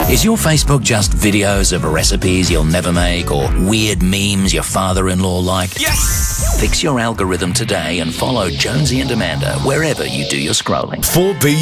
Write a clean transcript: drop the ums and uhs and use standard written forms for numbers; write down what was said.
Is your Facebook just videos of recipes you'll never make or weird memes your father-in-law liked? Yes! Fix your algorithm today and follow Jonesy and Amanda wherever you do your scrolling. 4B